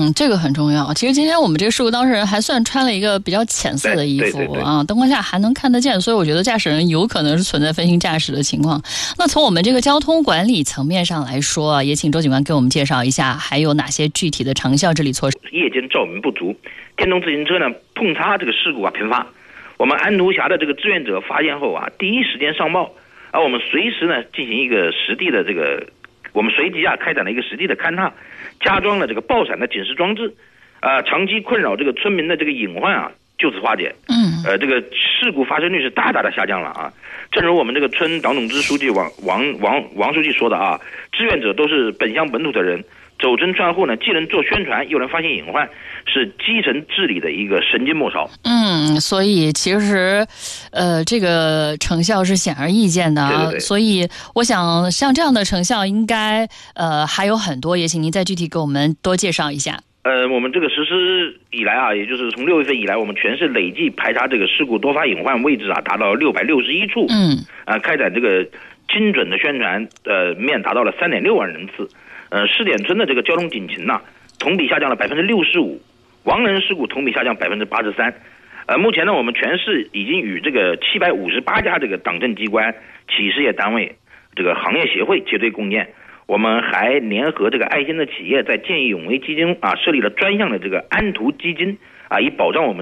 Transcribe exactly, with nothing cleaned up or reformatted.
嗯，这个很重要。其实今天我们这个事故当事人还算穿了一个比较浅色的衣服，对对对对啊，灯光下还能看得见，所以我觉得驾驶人有可能是存在分心驾驶的情况。那从我们这个交通管理层面上来说，也请周警官给我们介绍一下还有哪些具体的长效治理措施。 夜间照明不足，电动自行车呢碰擦这个事故啊频发，我们安图峡的这个志愿者发现后啊，第一时间上报，而我们随时呢进行一个实地的这个，我们随即啊开展了一个实地的勘探，加装了这个爆闪的警示装置，啊、呃，长期困扰这个村民的这个隐患啊就此化解。 嗯， 呃，这个事故发生率是大大的下降了啊。正如我们这个村党总支书记王王王王书记说的啊，志愿者都是本乡本土的人，走村串户呢，既能做宣传，又能发现隐患，是基层治理的一个神经末梢。 嗯，所以其实，呃，这个成效是显而易见的啊。 对对对， 所以我想，像这样的成效，应该呃还有很多，也请您再具体给我们多介绍一下。 呃，我们这个实施以来啊，也就是从六月份以来，我们全市累计排查这个事故多发隐患位置啊，达到六百六十一处。 嗯， 啊、呃，开展这个精准的宣传，呃，面达到了三点六万人次。呃，试点村的这个交通警情呢，同比下降了百分之六十五，亡人事故同比下降百分之八十三。呃，目前呢，我们全市已经与这个七百五十八家这个党政机关、企事业单位、这个行业协会结对共建。我们还联合这个爱心的企业，在见义勇为基金啊设立了专项的这个安图基金啊，以保障我们